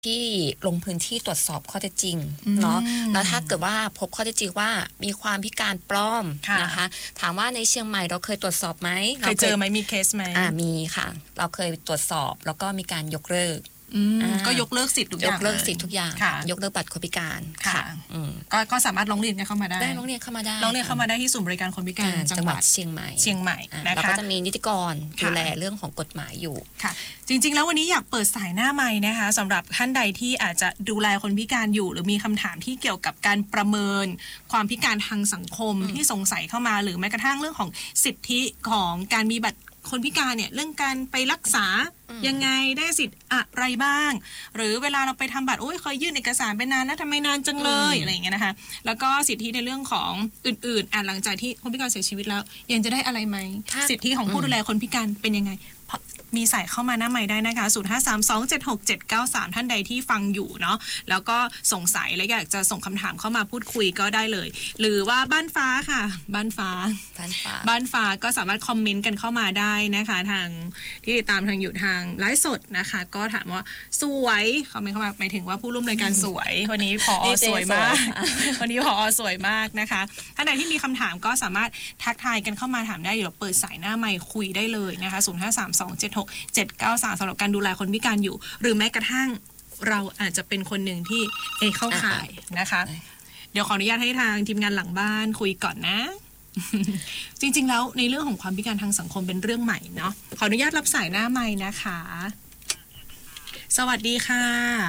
ที่ลงพื้นที่ตรวจสอบข้อเท็จจริงเนาะแล้วถ้าเกิดว่าพบข้อเท็จจริงว่ามีความพิการปลอมนะคะถามว่าในเชียงใหม่เราเคยตรวจสอบไหมเคยเจอไหมมีเคสไหมมีค่ะเราเคยตรวจสอบแล้วก็มีการยกเลิกก็ยกเลิกสิทธิ์ทุกอย่างยกเลิกสิทธิ์ทุกอย่างยกเลิกบัตรคนพิการค่ะก็สามารถร้องเรียนกันเข้ามาได้ร้องเรียนเข้ามาได้ที่ศูนย์บริการคนพิการจังหวัดเชียงใหม่นะคะแล้วก็จะมีนิติกรดูแลเรื่องของกฎหมายอยู่ค่ะจริงๆแล้ววันนี้อยากเปิดสายหน้าไมค์นะคะสำหรับท่านใดที่อาจจะดูแลคนพิการอยู่หรือมีคำถามที่เกี่ยวกับการประเมินความพิการทางสังคมที่สงสัยเข้ามาหรือแม้กระทั่งเรื่องของสิทธิของการมีบัตรคนพิการเนี่ยเรื่องการไปรักษายังไงได้สิทธิ์อะไรบ้างหรือเวลาเราไปทำบัตรเคยยื่นเอกสารไปนานนะทำไมนานจังเลยอะไรอย่างเงี้ยนะคะแล้วก็สิทธิในเรื่องของอื่นๆหลังจากที่คนพิการเสียชีวิตแล้วยังจะได้อะไรไหมสิทธิของผู้ดูแลคนพิการเป็นยังไงมีสายเข้ามาหน้าใหม่ได้นะคะ0532767793ท่านใดที่ฟังอยู่เนาะแล้วก็สงสัยและอยากจะส่งคำถามเข้ามาพูดคุยก็ได้เลยหรือว่าบ้านฟ้าค่ะบ้านฟ้าก็สามารถคอมเมนต์กันเข้ามาได้นะคะทางที่ติดตามทางอยู่ทางไลฟ์สดนะคะก็ถามว่าสวยคอมเมนต์เข้ามาหมายถึงว่าผู้ร่วมรายการสวยวันนี้ผอสวยมากวันนี้ผอสวยมากนะคะท่านใดที่มีคำถามก็สามารถทักทายกันเข้ามาถามได้เดี๋ยวเปิดสายหน้าไมค์คุยได้เลยนะคะ0532767793สำหรับการดูแลคนพิการอยู่หรือแม้กระทั่งเราอาจจะเป็นคนหนึ่งที่เข้าข่ายนะคะเดี๋ยวขออนุญาตให้ทางทีมงานหลังบ้านคุยก่อนนะ จริงๆแล้วในเรื่องของความพิการทางสังคมเป็นเรื่องใหม่เนาะขออนุญาตรับสายหน้าไมค์นะคะสวัสดีค่ะ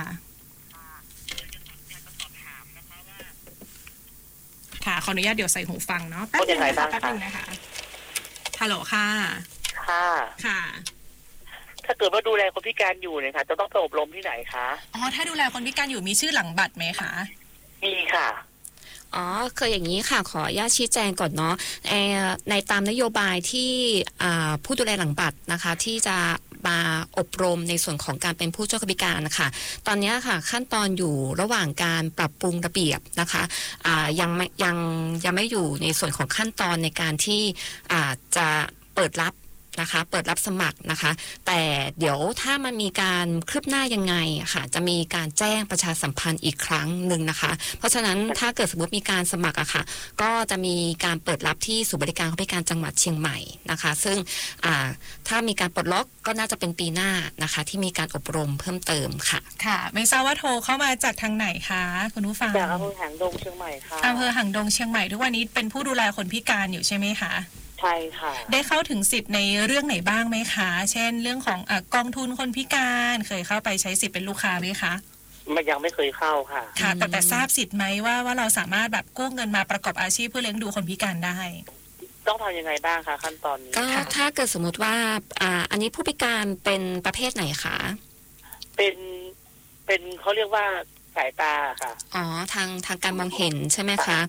ค่ะขออนุญาตเดี๋ยวใส่หูฟังเนาะแป๊บนึงนะคะฮัลโหลค่ะค่ะถ้าเกิดว่าดูแลคนพิการอยู่เนี่ยค่ะจะต้องไปอบรมที่ไหนคะถ้าดูแลคนพิการอยู่มีชื่อหลังบัตรไหมคะมีค่ะคืออย่างนี้ค่ะขออนุญาตชี้แจงก่อนเนาะในตามนโยบายที่ผู้ดูแลหลังบัตรนะคะที่จะมาอบรมในส่วนของการเป็นผู้ช่วยคนพิการนะคะตอนนี้ค่ะขั้นตอนอยู่ระหว่างการปรับปรุงระเบียบนะคะยังไม่อยู่ในส่วนของขั้นตอนในการที่จะเปิดรับสมัครนะคะแต่เดี๋ยวถ้ามันมีการคืบหน้ายังไงค่ะจะมีการแจ้งประชาสัมพันธ์อีกครั้งหนึ่งนะคะเพราะฉะนั้นถ้าเกิดสมมติมีการสมัครค่ะก็จะมีการเปิดรับที่ศูนย์บริการคนพิการจังหวัดเชียงใหม่นะคะซึ่งถ้ามีการปลดล็อกก็น่าจะเป็นปีหน้านะคะที่มีการอบรมเพิ่มเติมค่ะค่ะไม่ทราบว่าโทรเข้ามาจากทางไหนคะคุณผู้ฟังจากอำเภอหางดงเชียงใหม่ค่ะอำเภอหางดงเชียงใหม่ทุกวันนี้เป็นผู้ดูแลคนพิการอยู่ใช่ไหมคะใช่ค่ะได้เข้าถึงสิทธิ์ในเรื่องไหนบ้างไหมคะเช่นเรื่องของกองทุนคนพิการเคยเข้าไปใช้สิทธิ์เป็นลูกค้าไหมคะมันยังไม่เคยเข้าค่ะค่ะแต่ทราบสิทธิ์ไหมว่าเราสามารถแบบกู้เงินมาประกอบอาชีพเพื่อเลี้ยงดูคนพิการได้ต้องทำยังไงบ้างคะขั้นตอนนี้ก็ถ้าเกิดสมมติว่าอันนี้ผู้พิการเป็นประเภทไหนคะเป็นเขาเรียกว่าสายตาค่ะทางการมองเห็นใช่ไหมคะ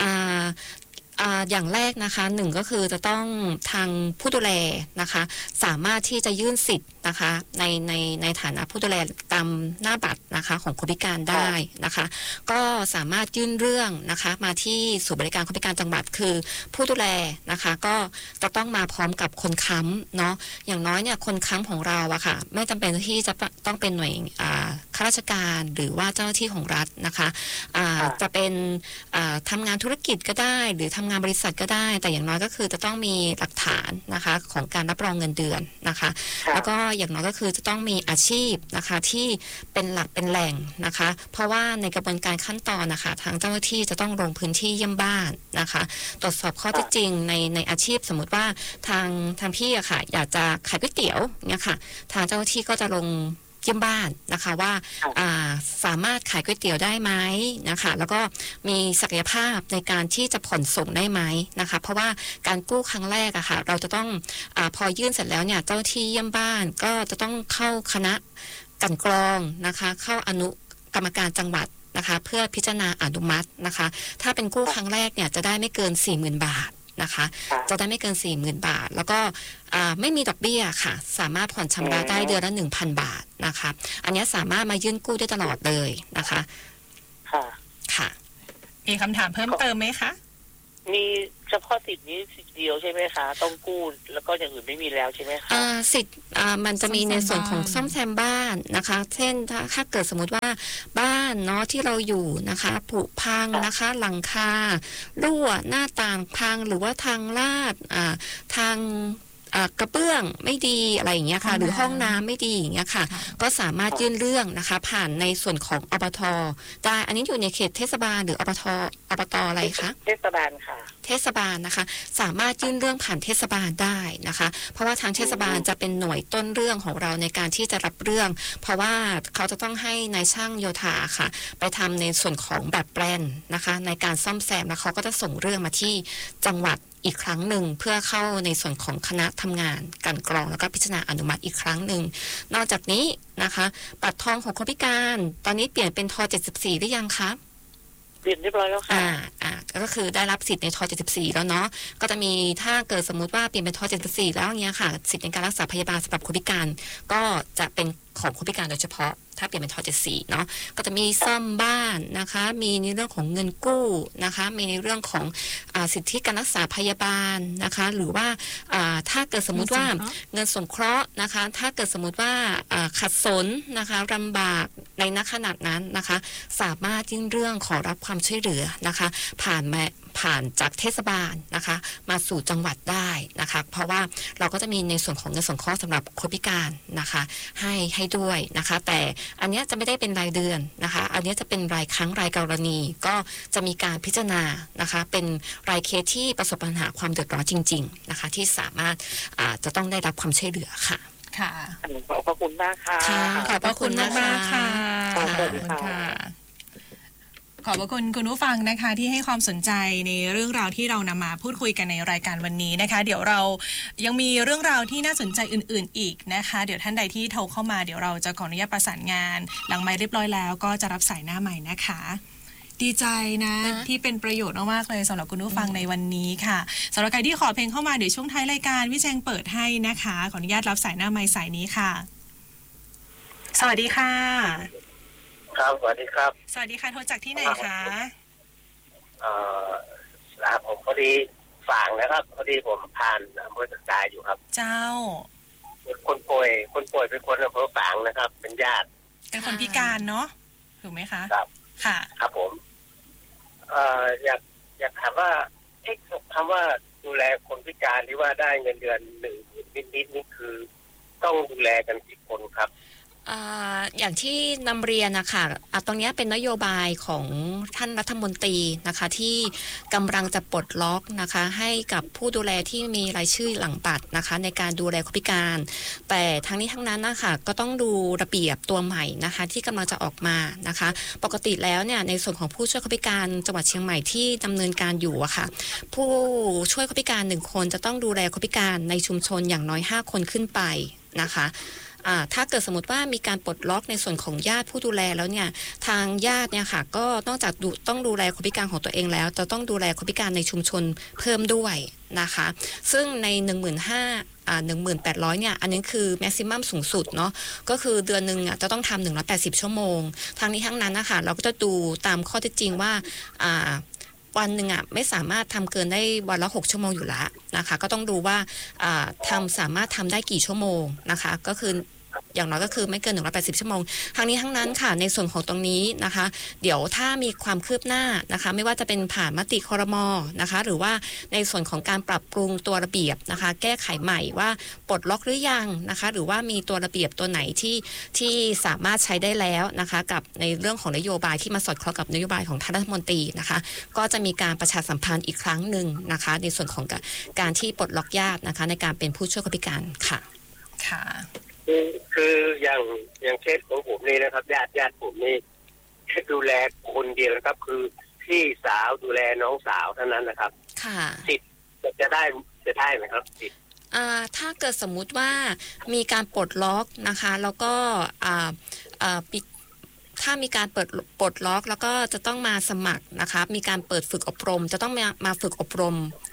อย่างแรกนะคะหนึ่งก็คือจะต้องทางผู้ดูแลนะคะสามารถที่จะยื่นสิทธิ์นะคะในฐานะผู้ดูแลตามหน้าบัตรนะคะของคนพิการได้นะคะก็สามารถยื่นเรื่องนะคะมาที่ศูนย์บริการคนพิการจังหวัดคือผู้ดูแลนะคะก็จะต้องมาพร้อมกับคนค้ำเนาะอย่างน้อยเนี่ยคนค้ำของเราอะค่ะไม่จำเป็นที่จะต้องเป็นหน่วยข้าราชการหรือว่าเจ้าหน้าที่ของรัฐนะคะจะเป็นทำงานธุรกิจก็ได้หรือทำงานบริษัทก็ได้แต่อย่างน้อยก็คือจะต้องมีหลักฐานนะคะของการรับรองเงินเดือนนะคะแล้วก็อย่างน้อยก็คือจะต้องมีอาชีพนะคะที่เป็นหลักเป็นแหล่งนะคะเพราะว่าในกระบวนการขั้นตอนนะคะทางเจ้าหน้าที่จะต้องลงพื้นที่เยี่ยมบ้านนะคะตรวจสอบข้อเท็จจริงในอาชีพสมมติว่าทางพี่อะค่ะอยากจะขายก๋วยเตี๋ยวเนี่ยค่ะทางเจ้าหน้าที่ก็จะลงเยี่ยมบ้านนะคะว่าสามารถขายก๋วยเตี๋ยวได้ไหมนะคะแล้วก็มีศักยภาพในการที่จะผ่อนส่งได้ไหมนะคะเพราะว่าการกู้ครั้งแรกอะค่ะเราจะต้องพอยื่นเสร็จแล้วเนี่ยเจ้าที่เยี่ยมบ้านก็จะต้องเข้าคณะกลั่นกรองนะคะเข้าอนุกรรมการจังหวัดนะคะเพื่อพิจารณาอนุมัตินะคะถ้าเป็นกู้ครั้งแรกเนี่ยจะได้ไม่เกิน 40,000 บาทนะคะจะได้ไม่เกิน 40,000 บาทแล้วก็ไม่มีดอกเบี้ยค่ะสามารถผ่อนชำระได้เดือนละ 1,000 บาทนะคะอันนี้สามารถมายื่นกู้ได้ตลอดเลยนะคะค่ะมีคำถามเพิ่มเติมไหมคะมีเฉพาะสิทธิ์นี้สิทธิ์เดียวใช่ไหมคะต้องกู้แล้วก็อย่างอื่นไม่มีแล้วใช่ไหมคะสิทธิ์มันจะมีในส่วนของซ่อมแซมบ้านนะคะเช่นถ้าเกิดสมมติว่าบ้านเนาะที่เราอยู่นะคะผุพังนะคะหลังคารั่วหน้าต่างพังหรือว่าทางลาดทางกระเบื้องไม่ดีอะไรอย่างเงี้ยค่ะหรือห้องน้ำไม่ดีอย่างเงี้ยค่ะก็สามารถยื่นเรื่องนะคะผ่านในส่วนของอบต.ได้อันนี้อยู่ในเขตเทศบาลหรืออบต.อะไรคะเทศบาลค่ะเทศบาลนะคะสามารถยื่นเรื่องผ่านเทศบาลได้นะคะเพราะว่าทางเทศบาลจะเป็นหน่วยต้นเรื่องของเราในการที่จะรับเรื่องเพราะว่าเขาจะต้องให้นายช่างโยธาค่ะไปทำในส่วนของแบบแปลนนะคะในการซ่อมแซมแล้วเขาก็จะส่งเรื่องมาที่จังหวัดอีกครั้งหนึ่งเพื่อเข้าในส่วนของคณะทำงานการกรองแล้วก็พิจารณาอนุมัติอีกครั้งหนึ่งนอกจากนี้นะคะบัตรทองของคนพิการตอนนี้เปลี่ยนเป็นท.74หรือยังคะเปลี่ยนเรียบร้อยแล้วค่ะก็คือได้รับสิทธิ์ในท.74แล้วเนาะก็จะมีถ้าเกิดสมมุติว่าเปลี่ยนเป็นท.74แล้วเงี้ยค่ะสิทธิ์ในการรักษาพยาบาลสำหรับคนพิการก็จะเป็นของคนพิการโดยเฉพาะถ้าเปลี่ยนเป็นท.74เนาะก็จะมีซ่อมบ้านนะคะมีในเรื่องของเงินกู้นะคะมีในเรื่องของสิทธิการรักษาพยาบาลนะคะหรือว่าถ้าเกิดสมมุติว่าเงินสงเคราะห์นะคะถ้าเกิดสมมุติว่าขัดสนนะคะลำบากในณขณะนั้นนะคะสามารถยื่นเรื่องขอรับความช่วยเหลือนะคะผ่านจากเทศบาลนะคะมาสู่จังหวัดได้นะคะเพราะว่าเราก็จะมีในส่วนของเงินสงเคราะห์สำหรับคนพิการนะคะให้ด้วยนะคะแต่อันนี้จะไม่ได้เป็นรายเดือนนะคะอันนี้จะเป็นรายครั้งรายกรณีก็จะมีการพิจารณานะคะเป็นรายเคสที่ประสบปัญหาความเดือดร้อนจริงๆนะคะที่สามารถจะต้องได้รับความช่วยเหลือค่ะค่ะขอบพระคุณมากค่ะขอบพระคุณมากค่ะขอบคุณค่ะขอบคุณคุณผู้ฟังนะคะที่ให้ความสนใจในเรื่องราวที่เรานำมาพูดคุยกันในรายการวันนี้นะคะเดี๋ยวเรายังมีเรื่องราวที่น่าสนใจอื่นๆอีกนะคะเดี๋ยวท่านใดที่โทรเข้ามาเดี๋ยวเราจะขออนุญาตประสานงานหลังไมค์เรียบร้อยแล้วก็จะรับสายหน้าใหม่นะคะดีใจนะที่เป็นประโยชน์มากๆเลยสำหรับคุณผู้ฟังในวันนี้ค่ะสำหรับใครที่ขอเพลงเข้ามาเดี๋ยวช่วงท้ายรายการพี่แจงเปิดให้นะคะขออนุญาตรับสายหน้าไมค์สายนี้ค่ะสวัสดีค่ะครับสวัสดีครับสวัสดีค่ะโทรจากที่ไหนคะผมพอดีฝางนะครับพอดีผมผ่านอำเภอสักดาอยู่ครับเจ้าคนป่วยเป็นคนอำเภอฝางนะครับเป็นญาติเป็นคนพิการเนาะถูกไหมคะครับค่ะครับผมอยากถามว่าคำว่าดูแลคนพิการที่ว่าได้เงินเดือน1,000นิดนี่คือต้องดูแลกันกี่คนครับอย่างที่นำเรียนนะคะตรงนี้เป็นนโยบายของท่านรัฐมนตรีนะคะที่กำลังจะปลดล็อกนะคะให้กับผู้ดูแลที่มีรายชื่อหลังบัตรนะคะในการดูแลคนพิการแต่ทั้งนี้ทั้งนั้นนะคะก็ต้องดูระเบียบตัวใหม่นะคะที่กำลังจะออกมานะคะปกติแล้วเนี่ยในส่วนของผู้ช่วยคนพิการจังหวัดเชียงใหม่ที่ดำเนินการอยู่อะค่ะผู้ช่วยคนพิการ1คนจะต้องดูแลคนพิการในชุมชนอย่างน้อย5คนขึ้นไปนะคะถ้าเกิดสมมติว่ามีการปลดล็อกในส่วนของญาติผู้ดูแลแล้วเนี่ยทางญาติเนี่ยค่ะก็นอกจากต้องดูแลคนพิการของตัวเองแล้วจะต้องดูแลคนพิการในชุมชนเพิ่มด้วยนะคะซึ่งใน 15,800 เนี่ยอันนี้คือแม็กซิมัมสูงสุดเนาะก็คือเดือนนึงจะต้องทำ180ชั่วโมงทั้งนี้ทั้งนั้นนะคะเราก็จะดูตามข้อเท็จจริงว่าวันหนึ่งไม่สามารถทำเกินได้วันละ6ชั่วโมงอยู่แล้วนะคะก็ต้องดูว่าสามารถทำได้กี่ชั่วโมงนะคะก็คืออย่างน้อยก็คือไม่เกิน180ชั่วโมงทั้งนี้ทั้งนั้นค่ะในส่วนของตรงนี้นะคะเดี๋ยวถ้ามีความคืบหน้านะคะไม่ว่าจะเป็นผ่านมติครม.นะคะหรือว่าในส่วนของการปรับปรุงตัวระเบียบนะคะแก้ไขใหม่ว่าปลดล็อกหรือยังนะคะหรือว่ามีตัวระเบียบตัวไหนที่สามารถใช้ได้แล้วนะคะกับในเรื่องของนโยบายที่มาสอดคล้องกับนโยบายของท่านรัฐมนตรีนะคะก็จะมีการประชาสัมพันธ์อีกครั้งหนึ่งนะคะในส่วนของการที่ปลดล็อกญาตินะคะในการเป็นผู้ช่วยคนพิการค่ะค่ะคืออย่างเคสของผมนี่นะครับญาติผมนี่ดูแลคนเดียวนะครับคือพี่สาวดูแลน้องสาวเท่านั้นนะครับค่ะสิทธิ์จะได้ไหมครับสิทธิ์ถ้าเกิดสมมุติว่ามีการปลดล็อกนะคะแล้วก็ปิดถ้ามีการปลดล็อกแล้วก็จะต้องมาสมัครนะคะมีการเปิดฝึกอบรมจะต้องมาฝึกอบรม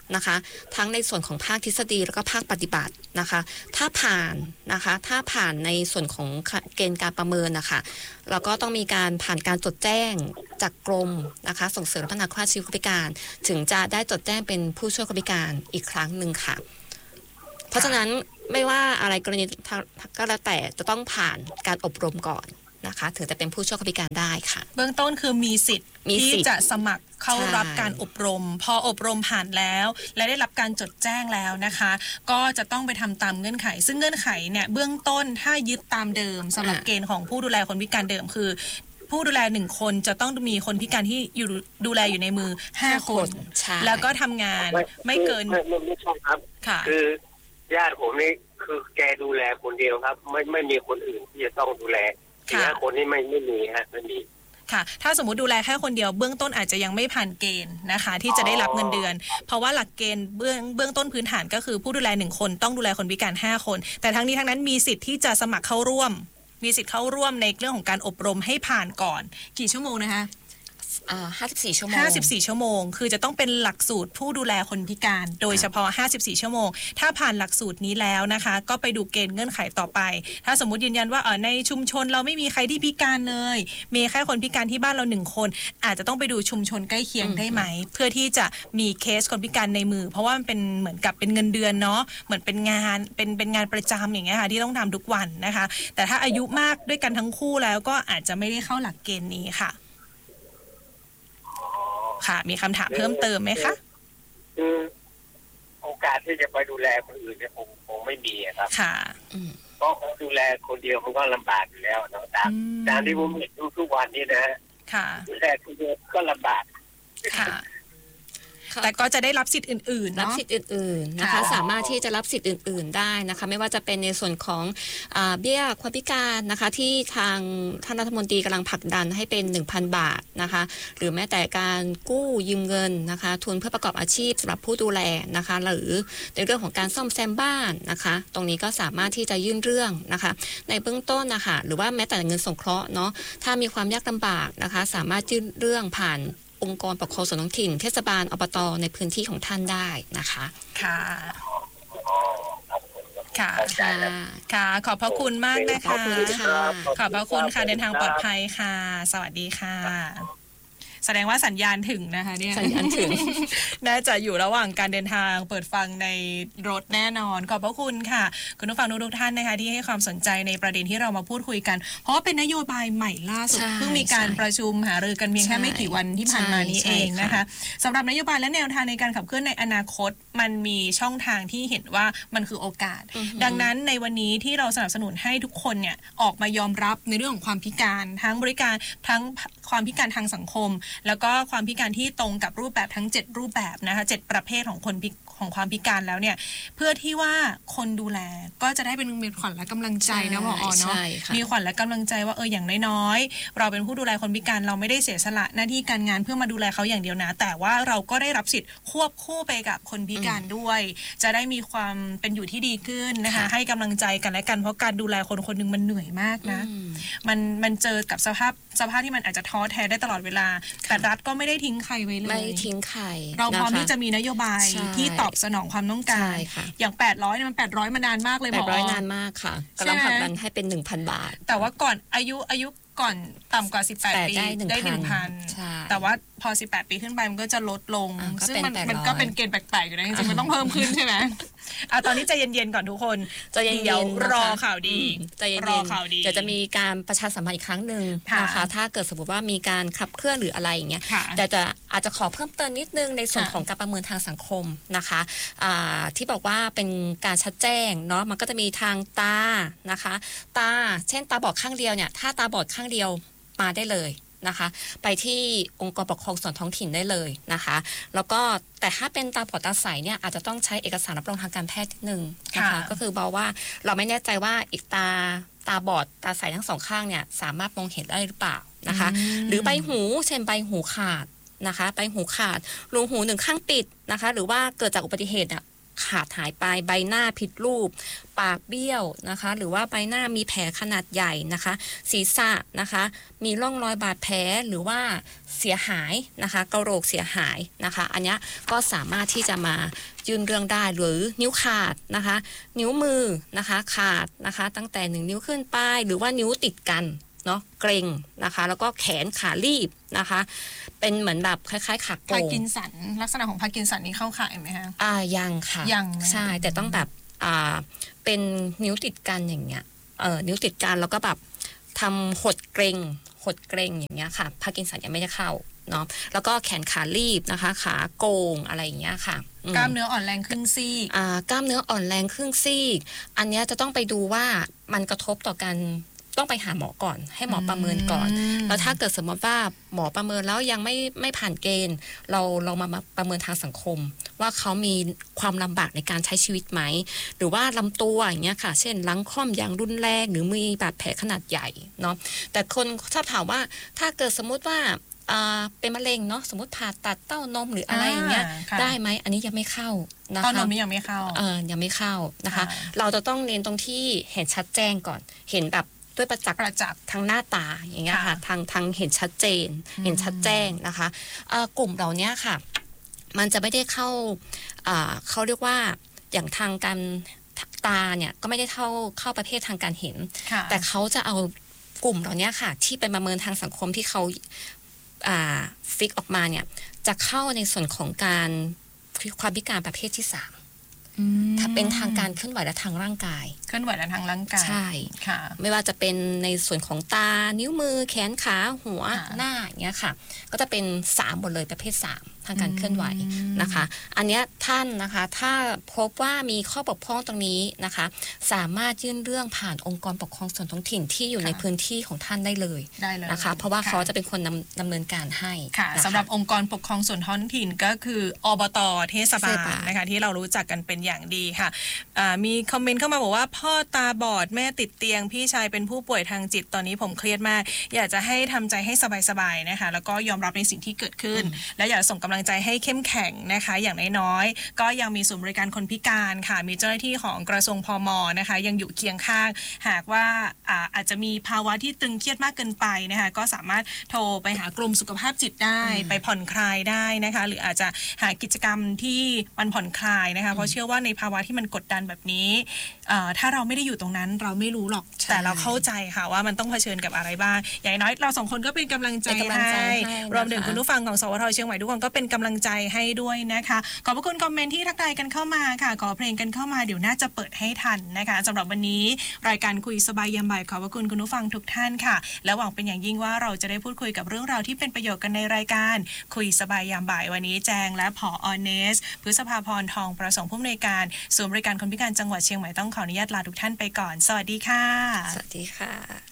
นะคะทั้งในส่วนของภาคทฤษฎีแล้วก็ภาคปฏิบัตินะคะถ้าผ่านในส่วนของเกณฑ์การประเมินนะคะเราก็ต้องมีการผ่านการจดแจ้งจากกรมนะคะส่งเสริมพัฒนาคุณภาพชีวิตคนพิการถึงจะได้จดแจ้งเป็นผู้ช่วยคนพิการอีกครั้งหนึ่งค่ะเพราะฉะนั้นไม่ว่าอะไรกรณีก็แล้วแต่จะต้องผ่านการอบรมก่อนนะคะถึงจะเป็นผู้ช่วยคนพิการได้ค่ะเบื้องต้นคือมีสิทธิ์ที่จะสมัครเข้ารับการอบรมพออบรมผ่านแล้วและได้รับการจดแจ้งแล้วนะคะก็จะต้องไปทำตามเงื่อนไขซึ่งเงื่อนไขเนี่ยเบื้องต้นถ้ายึดตามเดิมสำหรับเกณฑ์ของผู้ดูแลคนพิการเดิมคือผู้ดูแล1คนจะต้องมีคนพิการที่อยู่ดูแลอยู่ในมือ5คนแล้วก็ทำงานไม่เกินไม่ใช่ครับคือญาติผมนี่คือแกดูแลคนเดียวครับไม่มีคนอื่นที่จะต้องดูแล4 คนนี้ไม่มีฮะไม่มีค่ะถ้าสมมุติดูแลแค่คนเดียวเบื้องต้นอาจจะยังไม่ผ่านเกณฑ์นะคะที่จะได้รับเงินเดือนเพราะว่าหลักเกณฑ์เบื้องต้นพื้นฐานก็คือผู้ดูแล1คนต้องดูแลคนพิการ5คนแต่ทั้งนี้ทั้งนั้นมีสิทธิ์ที่จะสมัครเข้าร่วมมีสิทธิ์เข้าร่วมในเรื่องของการอบรมให้ผ่านก่อนกี่ชั่วโมงนะคะ 54 ชั่วโมง 54 ชั่วโมงคือจะต้องเป็นหลักสูตรผู้ดูแลคนพิการโดยเฉพาะ54 ชั่วโมงถ้าผ่านหลักสูตรนี้แล้วนะคะก็ไปดูเกณฑ์เงื่อนไขต่อไปถ้าสมมุติยืนยันว่าในชุมชนเราไม่มีใครที่พิการเลยมีแค่คนพิการที่บ้านเรา1คนอาจจะต้องไปดูชุมชนใกล้เคียงได้ไหมเพื่อที่จะมีเคสคนพิการในมือเพราะว่ามันเป็นเหมือนกับเป็นเงินเดือนเนาะเหมือนเป็นงานประจำอย่างเงี้ยค่ะที่ต้องทำทุกวันนะคะแต่ถ้าอายุมากด้วยกันทั้งคู่แล้วก็อาจจะไม่ได้เข้าหลักเกณฑ์นี้ค่ะค่ะมีคำถามเพิ่มเติมไหมคะโอกาสที่จะไปดูแลคนอื่นเนี่ยคงไม่มีครับค่ะเพราะดูแลคนเดียวมันก็ลำบากอยู่แล้วนะตามที่ผมเห็นทุกวันนี้นะค่ะดูแลคนเดียวก็ลำบากค่ะแต่ก็จะได้รับสิทธิ์อื่นๆรับสิทธิ์อื่นๆนะคะสามารถที่จะรับสิทธิ์อื่นๆได้นะคะไม่ว่าจะเป็นในส่วนของเบี้ยคนพิการนะคะที่ทางท่านรัฐมนตรีกำลังผลักดันให้เป็น 1,000 บาทนะคะหรือแม้แต่การกู้ยืมเงินนะคะทุนเพื่อประกอบอาชีพสำหรับผู้ดูแลนะคะหรือในเรื่องของการซ่อมแซมบ้านนะคะตรงนี้ก็สามารถที่จะยื่นเรื่องนะคะในเบื้องต้นนะคะหรือว่าแม้แต่เงินสงเคราะห์เนาะถ้ามีความยากลำบากนะคะสามารถยื่นเรื่องผ่านองค์กรปกครองส่วนท้องถิ่นเทศบาลอบตในพื้นที่ของท่านได้นะคะค่ะค่ะขอบพระคุณมากนะคะขอบพระคุณค่ะเดินทางปลอดภัยค่ะสวัสดีค่ะแสดงว่าสัญญาณถึงนะคะเนี่ยสัญญาณถึงน่าจะอยู่ระหว่างการเดินทางเปิดฟังในรถแน่นอนขอบพระคุณค่ะคุณผู้ฟังทุกท่านนะคะที่ให้ความสนใจในประเด็นที่เรามาพูดคุยกันเพราะว่าเป็นนโยบายใหม่ล่าสุดเพิ่งมีการประชุมหารือกันเพียงแค่ไม่กี่วันที่ผ่านมานี้เองนะคะสำหรับนโยบายและแนวทางในการขับเคลื่อนในอนาคตมันมีช่องทางที่เห็นว่ามันคือโอกาสดังนั้นในวันนี้ที่เราสนับสนุนให้ทุกคนเนี่ยออกมายอมรับในเรื่องของความพิการทั้งบริการทั้งความพิการทางสังคมแล้วก็ความพิการที่ตรงกับรูปแบบทั้ง7รูปแบบนะคะ7ประเภทของความพิการแล้วเนี่ยเพื่อที่ว่าคนดูแลก็จะได้เป็นขวัญและกำลังใจนะหมอเนาะมีขวัญและกำลังใจว่าอย่างน้อยๆเราเป็นผู้ดูแลคนพิการเราไม่ได้เสียสละหน้าที่การงานเพื่อมาดูแลเขาอย่างเดียวนะแต่ว่าเราก็ได้รับสิทธิ์ควบคู่ไปกับคนพิการด้วยจะได้มีความเป็นอยู่ที่ดีขึ้นนะคะให้กำลังใจกันและกันเพราะการดูแลคนคนนึงมันเหนื่อยมากนะมันเจอกับสภาพที่มันอาจจะท้อแท้ได้ตลอดเวลาแต่รัฐก็ไม่ได้ทิ้งใครไว้เลยไม่ทิ้งใครเราพร้อมที่จะมีนโยบายที่ตอบสนองความต้องการอย่าง800เนี่ยมัน800มานานมากเลยหมอ 800นานมากค่ะกำลังผลักดันให้เป็น 1,000 บาทแต่ว่าก่อนอายุก่อนต่ำกว่า18 ปีได้ 1,000 แต่ว่าพอ18 ปีขึ้นไปมันก็จะลดลงซึ่งมันก็เป็นเกณฑ์แปลกๆอยู่นะจริงๆมันต้องเพิ่มขึ้นใช่ไหมตอนนี้ใจเย็นๆก่อนทุกคนจะเย็นๆรอข่าวดีใจเย็นๆเดี๋ยวจะมีการประชาสัมพันธ์อีกครั้งหนึ่งนะคะถ้าเกิดสมมติว่ามีการขับเคลื่อนหรืออะไรอย่างเงี้ยแต่อาจจะขอเพิ่มเติมนิดนึงในส่วนของการประเมินทางสังคมนะคะที่บอกว่าเป็นการชัดแจ้งเนาะมันก็จะมีทางตานะคะตาเช่นตาบอดข้างเดียวเนี่ยถ้าตาบอดข้างเดียวมาได้เลยนะคะไปที่องค์กรปกครองส่วนท้องถิ่นได้เลยนะคะแล้วก็แต่ถ้าเป็นตาบอดตาใสเนี่ยอาจจะต้องใช้เอกสารรับรองทางการแพทย์นิดนึงนะคะก็คือบอกว่าเราไม่แน่ใจว่าอีกตาบอดตาใสทั้งสองข้างเนี่ยสามารถมองเห็นได้หรือเปล่านะคะหรือใบหูเช่นใบหูขาดนะคะใบหูขาดรูหูหนึ่งข้างปิดนะคะหรือว่าเกิดจากอุบัติเหตุขาดหายไปใบหน้าผิดรูปปากเบี้ยวนะคะหรือว่าใบหน้ามีแผลขนาดใหญ่นะคะศีรษะนะคะมีร่องรอยบาดแผลหรือว่าเสียหายนะคะกระโหลกเสียหายนะคะอันนี้ก็สามารถที่จะมายื่นเรื่องได้หรือนิ้วขาดนะคะนิ้วมือนะคะขาดนะคะตั้งแต่1 นิ้วขึ้นไปหรือว่านิ้วติดกันเนาะเกร็งนะคะแล้วก็แขนขาลีบนะคะเป็นเหมือนแบบคล้ายๆขาโกงพาร์กินสันลักษณะของพาร์กินสันนี่เข้าข่ายไหมคะยังค่ะยังใช่แต่ต้องแบบเป็นนิ้วติดกันอย่างเงี้ยนิ้วติดกันแล้วก็แบบทำหดเกร็งอย่างเงี้ยค่ะพาร์กินสันยังไม่ได้เข้าเนาะแล้วก็แขนขาลีบนะคะขาโกงอะไรอย่างเงี้ยค่ะกล้ามเนื้ออ่อนแรงครึ่งซีกกล้ามเนื้ออ่อนแรงครึ่งซีกอันเนี้ยจะต้องไปดูว่ามันกระทบต่อการต้องไปหาหมอก่อนให้หมอประเมินก่อนแล้วถ้าเกิดสมมติว่าหมอประเมินแล้วยังไม่ผ่านเกณฑ์เรามาประเมินทางสังคมว่าเขามีความลำบากในการใช้ชีวิตไหมหรือว่าลำตัวอย่างเงี้ยค่ะเช่นหลังค่อมอย่างรุนแรงหรือมีบาดแผลขนาดใหญ่เนาะแต่คนชอบถามว่าถ้าเกิดสมมติว่าเป็นมะเร็งเนาะสมมติผ่าตัดเต้านมหรืออะไรอย่างเงี้ยได้ไหมอันนี้ยังไม่เข้านะคะเต้านมยังไม่เข้ายังไม่เข้านะคะเราจะต้องเน้นตรงที่เห็นชัดแจ้งก่อนเห็นแบบด้วยประจักษ์ทางหน้าตาอย่างเงี้ยค่ะทางเห็นชัดเจนเห็นชัดแจ้งนะคะกลุ่มเหล่านี้ค่ะมันจะไม่ได้เข้าเขาเรียกว่าอย่างทางการตาเนี่ยก็ไม่ได้เข้าประเภททางการเห็นแต่เขาจะเอากลุ่มเหล่านี้ค่ะที่เป็นประเมินทางสังคมที่เขาฟิกออกมาเนี่ยจะเข้าในส่วนของการความพิการประเภทที่3ถ้าเป็นทางการเคลื่อนไหวและทางร่างกายเคลื่อนไหวและทางร่างกายใช่ค่ะไม่ว่าจะเป็นในส่วนของตานิ้วมือแขนขาหัวหน้าอย่างเงี้ยค่ะก็จะเป็น3หมดเลยประเภท3ทางการเคลื่อนไหวนะคะอันเนี้ยท่านนะคะถ้าพบว่ามีข้อบกพร่องตรงนี้นะคะสามารถยื่นเรื่องผ่านองค์กรปกครองส่วนท้องถิ่นที่อยู่ในพื้นที่ของท่านได้เลยนะคะเพราะว่าเขาจะเป็นคนดำเนินการให้ค่ะสำหรับองค์กรปกครองส่วนท้องถิ่นก็คืออบต.เทศบาลนะคะที่เรารู้จักกันเป็นอย่างดีค่ะมีคอมเมนต์เข้ามาบอกว่าพ่อตาบอดแม่ติดเตียงพี่ชายเป็นผู้ป่วยทางจิตตอนนี้ผมเครียดมากอยากจะให้ทำใจให้สบายๆนะคะแล้วก็ยอมรับในสิ่งที่เกิดขึ้นและอยากส่งกำลังใจให้เข้มแข็งนะคะอย่างน้อยๆก็ยังมีศูนย์บริการคนพิการค่ะมีเจ้าหน้าที่ของกระทรวงพม.นะคะยังอยู่เคียงข้างหากว่าอาจจะมีภาวะที่ตึงเครียดมากเกินไปนะคะก็สามารถโทรไปหากรมสุขภาพจิตได้ไปผ่อนคลายได้นะคะหรืออาจจะหากิจกรรมที่มันผ่อนคลายนะคะเพราะเชื่อว่าในภาวะที่มันกดดันแบบนี้ถ้าเราไม่ได้อยู่ตรงนั้นเราไม่รู้หรอกแต่เราเข้าใจค่ะว่ามันต้องเผชิญกับอะไรบ้างอย่างน้อยเรา2คนก็เป็นกำลังใจให้รวมถึงคุณผู้ฟังของสวท.เชียงใหม่ทุกคนก็เป็นกำลังใจให้ด้วยนะคะขอบพระคุณคอมเมนต์ที่ทักทายกันเข้ามาค่ะขอเพลงกันเข้ามาเดี๋ยวน่าจะเปิดให้ทันนะคะสำหรับวันนี้รายการคุยสบายยามบ่ายขอบพระคุณคุณผู้ฟังทุกท่านค่ะและหวังเป็นอย่างยิ่งว่าเราจะได้พูดคุยกับเรื่องราวที่เป็นประโยชน์กันในรายการคุยสบายยามบ่ายวันนี้แจงและผอ.เนสพฤษภาพรทองประสงค์ผู้อำนวยการศูนย์บริการคนพิการจังหวัดเชียงใหม่ต้องขออนุญาตลาทุกท่านไปก่อนสวัสดีค่ะสวัสดีค่ะ